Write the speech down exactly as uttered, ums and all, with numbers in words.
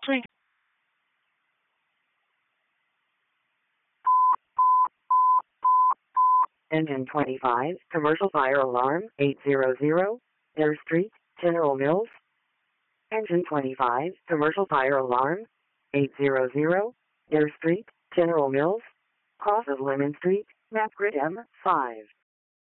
Street. Engine twenty-five, commercial fire alarm, eight hundred, Air Street, General Mills. Engine twenty-five, commercial fire alarm, eight hundred, Air Street, General Mills. Cross of Lemon Street, map grid M five.